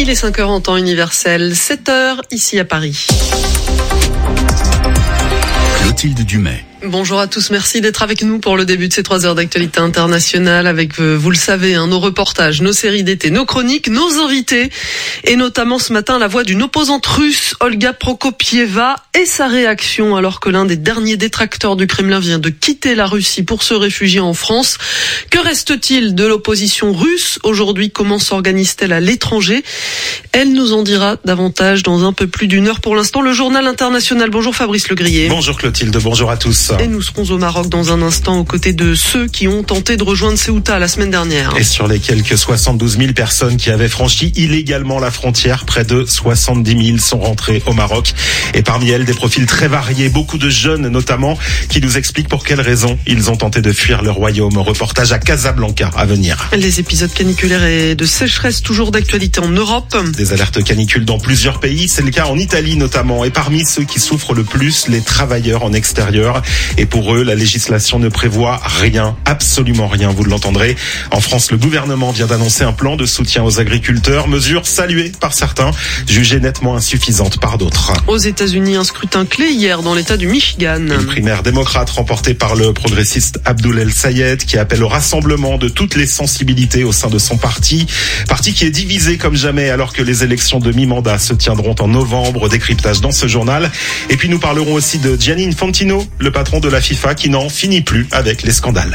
Il est 5h en temps universel, 7h ici à Paris. Clotilde Dumais. Bonjour à tous, merci d'être avec nous pour le début de ces 3 heures d'actualité internationale avec, vous le savez, nos reportages, nos séries d'été, nos chroniques, nos invités et notamment ce matin la voix d'une opposante russe, Olga Prokopieva, et sa réaction alors que l'un des derniers détracteurs du Kremlin vient de quitter la Russie pour se réfugier en France. Que reste-t-il de l'opposition russe aujourd'hui? Comment s'organise-t-elle à l'étranger? Elle nous en dira davantage dans un peu plus d'une heure. Pour l'instant, le journal international. Bonjour Fabrice Legrier. Bonjour Clotilde, bonjour à tous. Et nous serons au Maroc dans un instant aux côtés de ceux qui ont tenté de rejoindre Ceuta la semaine dernière. Et sur les quelques 72 000 personnes qui avaient franchi illégalement la frontière, près de 70 000 sont rentrées au Maroc. Et parmi elles, des profils très variés, beaucoup de jeunes notamment, qui nous expliquent pour quelles raisons ils ont tenté de fuir le royaume. Reportage à Casablanca à venir. Les épisodes caniculaires et de sécheresse toujours d'actualité en Europe. Des alertes canicules dans plusieurs pays, c'est le cas en Italie notamment. Et parmi ceux qui souffrent le plus, les travailleurs en extérieur. Et pour eux, la législation ne prévoit rien, absolument rien, vous l'entendrez. En France, le gouvernement vient d'annoncer un plan de soutien aux agriculteurs, mesure saluée par certains, jugée nettement insuffisante par d'autres. Aux États-Unis, un scrutin clé hier dans l'État du Michigan. Une primaire démocrate remportée par le progressiste Abdul El-Sayed qui appelle au rassemblement de toutes les sensibilités au sein de son parti. Parti qui est divisé comme jamais alors que les élections de mi-mandat se tiendront en novembre. Décryptage dans ce journal. Et puis nous parlerons aussi de Gianni Infantino, le patron de la FIFA qui n'en finit plus avec les scandales.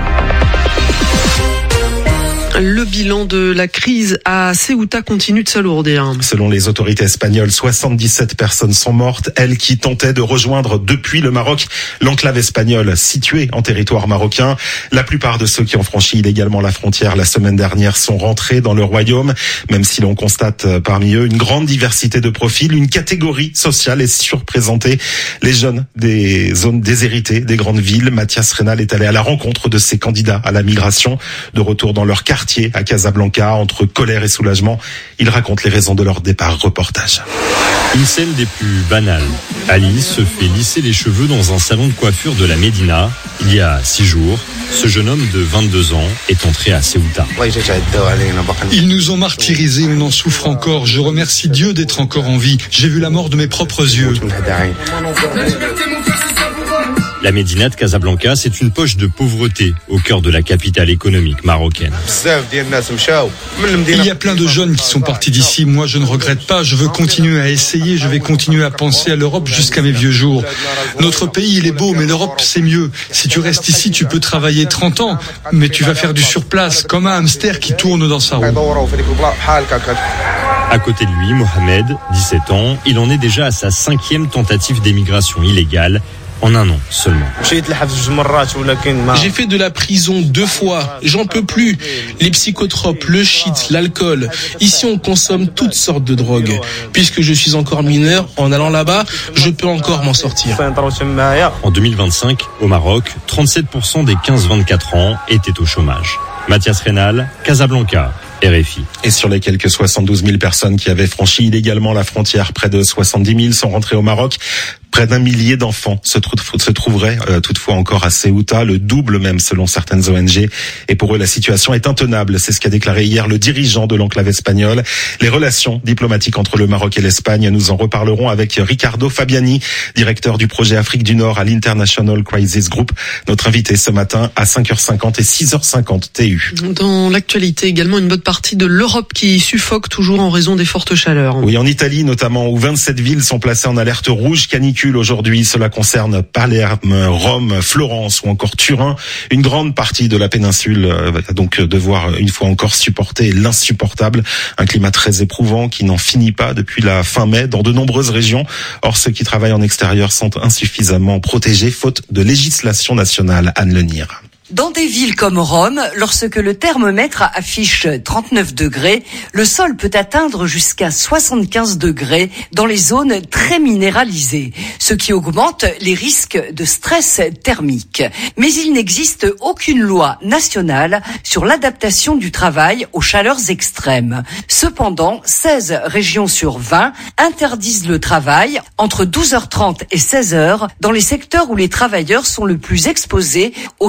Le bilan de la crise à Ceuta continue de s'alourdir. Selon les autorités espagnoles, 77 personnes sont mortes, elles qui tentaient de rejoindre depuis le Maroc l'enclave espagnole située en territoire marocain. La plupart de ceux qui ont franchi illégalement la frontière la semaine dernière sont rentrés dans le royaume, même si l'on constate parmi eux une grande diversité de profils. Une catégorie sociale est surreprésentée, les jeunes des zones déshéritées des grandes villes. Mathias Reynal est allé à la rencontre de ces candidats à la migration, de retour dans leur quartier à Casablanca, entre colère et soulagement. Il raconte les raisons de leur départ. Reportage. Une scène des plus banales. Ali se fait lisser les cheveux dans un salon de coiffure de la Médina. Il y a 6 jours, ce jeune homme de 22 ans est entré à Ceuta. Ils nous ont martyrisés, on en souffre encore. Je remercie Dieu d'être encore en vie. J'ai vu la mort de mes propres yeux. La Médina de Casablanca, c'est une poche de pauvreté au cœur de la capitale économique marocaine. Il y a plein de jeunes qui sont partis d'ici. Moi, je ne regrette pas. Je veux continuer à essayer. Je vais continuer à penser à l'Europe jusqu'à mes vieux jours. Notre pays, il est beau, mais l'Europe, c'est mieux. Si tu restes ici, tu peux travailler 30 ans, mais tu vas faire du surplace, comme un hamster qui tourne dans sa roue. À côté de lui, Mohamed, 17 ans, il en est déjà à sa 5e tentative d'émigration illégale. En un an seulement. J'ai fait de la prison 2 fois. J'en peux plus. Les psychotropes, le shit, l'alcool. Ici, on consomme toutes sortes de drogues. Puisque je suis encore mineur, en allant là-bas, je peux encore m'en sortir. En 2025, au Maroc, 37% des 15-24 ans étaient au chômage. Mathias Reynal, Casablanca. RFI. Et sur les quelques 72 000 personnes qui avaient franchi illégalement la frontière, près de 70 000 sont rentrés au Maroc. Près d'1 millier d'enfants se trouveraient toutefois encore à Ceuta, le double même selon certaines ONG. Et pour eux, la situation est intenable. C'est ce qu'a déclaré hier le dirigeant de l'enclave espagnole. Les relations diplomatiques entre le Maroc et l'Espagne, nous en reparlerons avec Ricardo Fabiani, directeur du projet Afrique du Nord à l'International Crisis Group. Notre invité ce matin à 5h50 et 6h50 TU. Dans l'actualité également, une bonne partie de l'Europe qui suffoque toujours en raison des fortes chaleurs. Oui, en Italie notamment, où 27 villes sont placées en alerte rouge canicule aujourd'hui. Cela concerne Palerme, Rome, Florence ou encore Turin. Une grande partie de la péninsule va donc devoir une fois encore supporter l'insupportable. Un climat très éprouvant qui n'en finit pas depuis la fin mai dans de nombreuses régions. Or, ceux qui travaillent en extérieur sont insuffisamment protégés faute de législation nationale. Anne Lenir. Dans des villes comme Rome, lorsque le thermomètre affiche 39 degrés, le sol peut atteindre jusqu'à 75 degrés dans les zones très minéralisées, ce qui augmente les risques de stress thermique. Mais il n'existe aucune loi nationale sur l'adaptation du travail aux chaleurs extrêmes. Cependant, 16 régions sur 20 interdisent le travail entre 12h30 et 16h dans les secteurs où les travailleurs sont le plus exposés au stress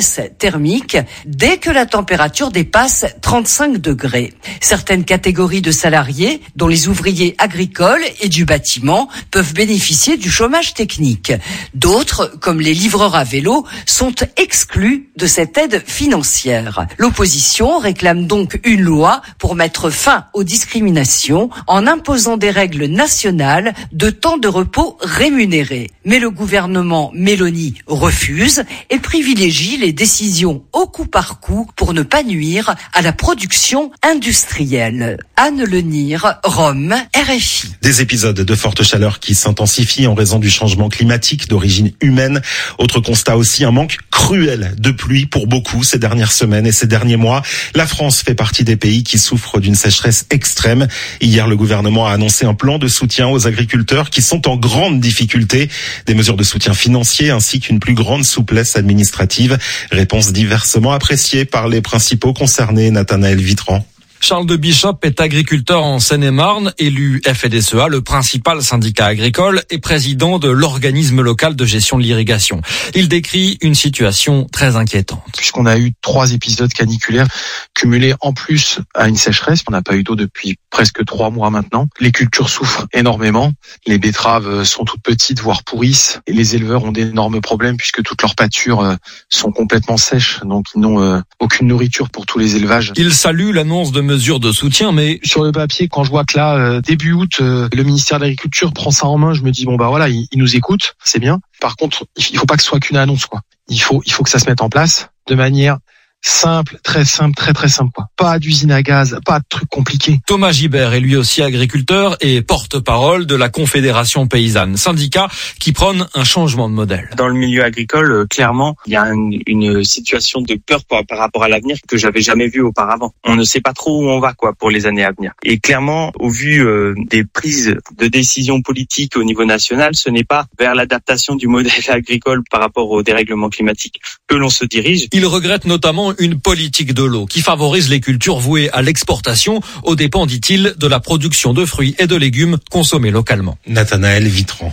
baisse thermique dès que la température dépasse 35 degrés. Certaines catégories de salariés, dont les ouvriers agricoles et du bâtiment, peuvent bénéficier du chômage technique. D'autres, comme les livreurs à vélo, sont exclus de cette aide financière. L'opposition réclame donc une loi pour mettre fin aux discriminations en imposant des règles nationales de temps de repos rémunérés. Mais le gouvernement Meloni refuse et privilégie les décisions au coup par coup pour ne pas nuire à la production industrielle. Anne Lenire, Rome, RFI. Des épisodes de forte chaleur qui s'intensifient en raison du changement climatique d'origine humaine. Autre constat aussi, un manque cruel de pluie pour beaucoup ces dernières semaines et ces derniers mois. La France fait partie des pays qui souffrent d'une sécheresse extrême. Hier, le gouvernement a annoncé un plan de soutien aux agriculteurs qui sont en grande difficulté. Des mesures de soutien financier ainsi qu'une plus grande souplesse administrative. Réponse diversement appréciée par les principaux concernés. Nathanaël Vitran. Charles de Bishop est agriculteur en Seine-et-Marne, élu FDSEA, le principal syndicat agricole, et président de l'organisme local de gestion de l'irrigation. Il décrit une situation très inquiétante. Puisqu'on a eu 3 épisodes caniculaires cumulés en plus à une sécheresse, on n'a pas eu d'eau depuis presque 3 mois maintenant. Les cultures souffrent énormément, les betteraves sont toutes petites, voire pourrissent, et les éleveurs ont d'énormes problèmes puisque toutes leurs pâtures sont complètement sèches, donc ils n'ont aucune nourriture pour tous les élevages. Il salue l'annonce de mesures de soutien, mais sur le papier, quand je vois que là, début août, le ministère de l'Agriculture prend ça en main, je me dis bon bah voilà, il nous écoute, c'est bien. Par contre, il faut pas que ce soit qu'une annonce, quoi. Il faut que ça se mette en place de manière simple, très simple, très simple, quoi. Pas d'usine à gaz, pas de trucs compliqués. Thomas Gibert est lui aussi agriculteur et porte-parole de la Confédération paysanne, syndicat qui prône un changement de modèle. Dans le milieu agricole, clairement, il y a une situation de peur par rapport à l'avenir que j'avais jamais vue auparavant. On ne sait pas trop où on va, quoi, pour les années à venir. Et clairement, au vu des prises de décisions politiques au niveau national, ce n'est pas vers l'adaptation du modèle agricole par rapport au dérèglement climatique que l'on se dirige. Il regrette notamment une politique de l'eau qui favorise les cultures vouées à l'exportation aux dépens, dit-il, de la production de fruits et de légumes consommés localement. Nathanaël Vitran.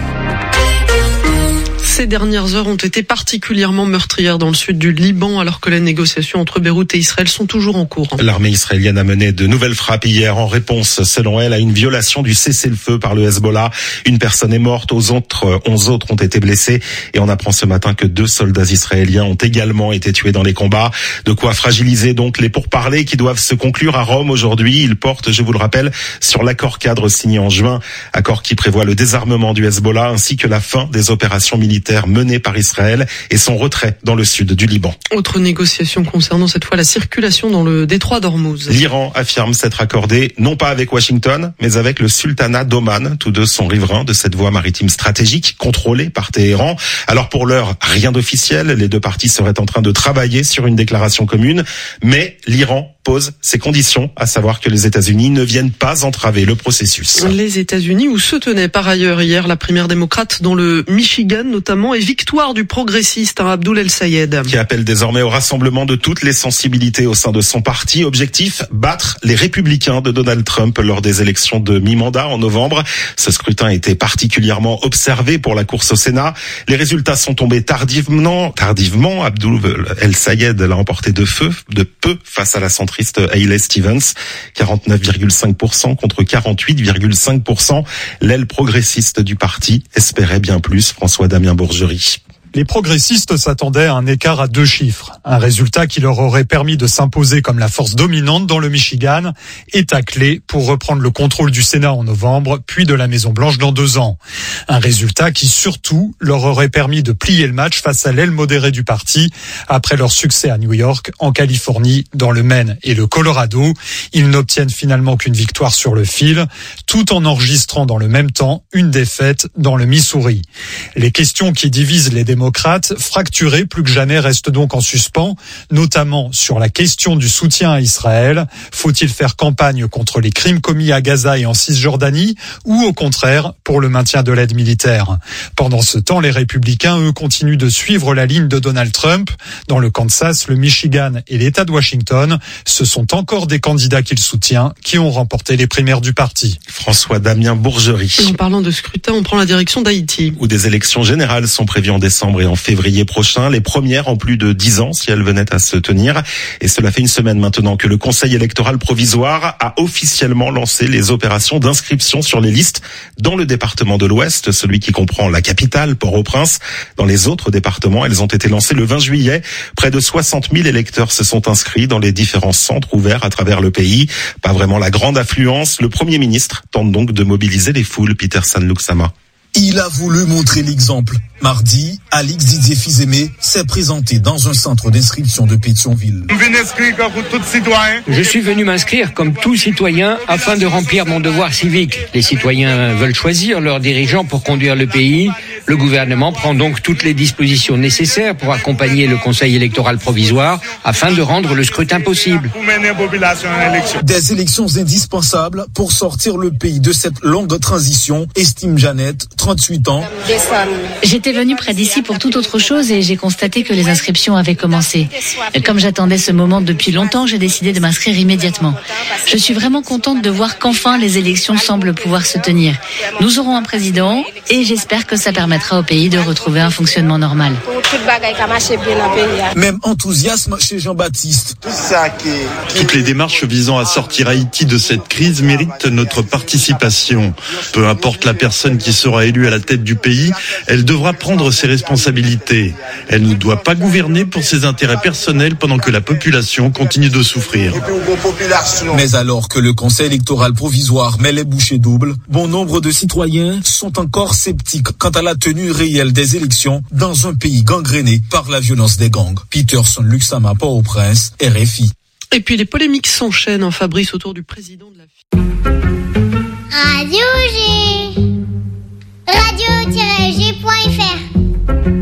Ces dernières heures ont été particulièrement meurtrières dans le sud du Liban alors que les négociations entre Beyrouth et Israël sont toujours en cours. L'armée israélienne a mené de nouvelles frappes hier en réponse, selon elle, à une violation du cessez-le-feu par le Hezbollah. Une personne est morte, 11 autres ont été blessés et on apprend ce matin que 2 soldats israéliens ont également été tués dans les combats. De quoi fragiliser donc les pourparlers qui doivent se conclure à Rome aujourd'hui. Ils portent, je vous le rappelle, sur l'accord cadre signé en juin, accord qui prévoit le désarmement du Hezbollah ainsi que la fin des opérations militaires menée par Israël et son retrait dans le sud du Liban. Autre négociation concernant cette fois la circulation dans le détroit d'Ormuz. L'Iran affirme s'être accordé non pas avec Washington, mais avec le sultanat d'Oman. Tous deux sont riverains de cette voie maritime stratégique contrôlée par Téhéran. Alors pour l'heure, rien d'officiel. Les 2 parties seraient en train de travailler sur une déclaration commune, mais l'Iran pose ses conditions, à savoir que les États-Unis ne viennent pas entraver le processus. Les États-Unis où se tenait par ailleurs hier la primaire démocrate dans le Michigan notamment et victoire du progressiste Abdul El-Sayed. Qui appelle désormais au rassemblement de toutes les sensibilités au sein de son parti. Objectif, battre les républicains de Donald Trump lors des élections de mi-mandat en novembre. Ce scrutin était particulièrement observé pour la course au Sénat. Les résultats sont tombés tardivement. Abdul El-Sayed l'a emporté de peu face à la centriste Hayley Stevens, 49,5% contre 48,5%. L'aile progressiste du parti espérait bien plus. François-Damien Bourgerie. Les progressistes s'attendaient à un écart à 2 chiffres. Un résultat qui leur aurait permis de s'imposer comme la force dominante dans le Michigan est à clé pour reprendre le contrôle du Sénat en novembre, puis de la Maison-Blanche dans 2 ans. Un résultat qui surtout leur aurait permis de plier le match face à l'aile modérée du parti après leur succès à New York, en Californie, dans le Maine et le Colorado. Ils n'obtiennent finalement qu'une victoire sur le fil, tout en enregistrant dans le même temps une défaite dans le Missouri. Les questions qui divisent les démocrates fracturés plus que jamais restent donc en suspens, notamment sur la question du soutien à Israël. Faut-il faire campagne contre les crimes commis à Gaza et en Cisjordanie ou au contraire pour le maintien de l'aide militaire? Pendant ce temps, les républicains, eux, continuent de suivre la ligne de Donald Trump. Dans le Kansas, le Michigan et l'État de Washington, ce sont encore des candidats qu'il soutient qui ont remporté les primaires du parti. François-Damien Bourgerie. En parlant de scrutin, on prend la direction d'Haïti. Où des élections générales sont prévues en décembre. septembre et en février prochain, les premières en plus de 10 ans si elles venaient à se tenir. Et cela fait une semaine maintenant que le Conseil électoral provisoire a officiellement lancé les opérations d'inscription sur les listes dans le département de l'Ouest, celui qui comprend la capitale, Port-au-Prince. Dans les autres départements, elles ont été lancées le 20 juillet. Près de 60 000 électeurs se sont inscrits dans les différents centres ouverts à travers le pays. Pas vraiment la grande affluence. Le Premier ministre tente donc de mobiliser les foules. Peterson Luxama. Il a voulu montrer l'exemple. Mardi, Alix Didier Fils-Aimé s'est présenté dans un centre d'inscription de Pétionville. Je suis venu m'inscrire comme tout citoyen afin de remplir mon devoir civique. Les citoyens veulent choisir leurs dirigeants pour conduire le pays. Le gouvernement prend donc toutes les dispositions nécessaires pour accompagner le Conseil électoral provisoire afin de rendre le scrutin possible. Des élections indispensables pour sortir le pays de cette longue transition, estime Jeannette, 38 ans. J'étais venue près d'ici pour toute autre chose et j'ai constaté que les inscriptions avaient commencé. Comme j'attendais ce moment depuis longtemps, j'ai décidé de m'inscrire immédiatement. Je suis vraiment contente de voir qu'enfin les élections semblent pouvoir se tenir. Nous aurons un président et j'espère que ça permettra au pays de retrouver un fonctionnement normal. Même enthousiasme chez Jean-Baptiste. Toutes les démarches visant à sortir Haïti de cette crise méritent notre participation. Peu importe la personne qui sera élue à la tête du pays, elle devra prendre ses responsabilités. Elle ne doit pas gouverner pour ses intérêts personnels pendant que la population continue de souffrir. Mais alors que le Conseil électoral provisoire met les bouchées doubles, bon nombre de citoyens sont encore sceptiques quant à la tenue réelle des élections dans un pays gangréné par la violence des gangs. Peterson Luxama, Port-au-Prince, RFI. Et puis les polémiques s'enchaînent, Fabrice, autour du président de la FIDE. Radio G. Radio-G.fr